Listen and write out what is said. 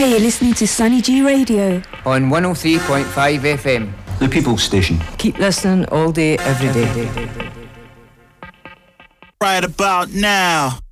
Hi, you're listening to Sunny G Radio on 103.5 FM. The People's Station. Keep listening all day, every day. Right about now.